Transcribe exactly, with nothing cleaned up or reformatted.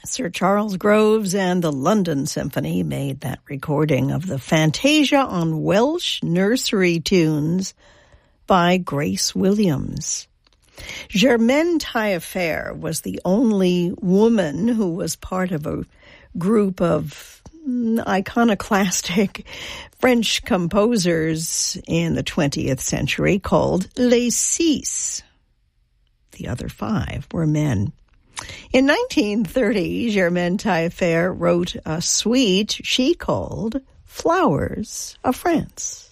Sir Charles Groves and the London Symphony made that recording of the Fantasia on Welsh nursery tunes by Grace Williams. Germaine Taillefer was the only woman who was part of a group of iconoclastic French composers in the twentieth century called Les Six. The other five were men. In nineteen thirty, Germaine Taillefer wrote a suite she called Flowers of France.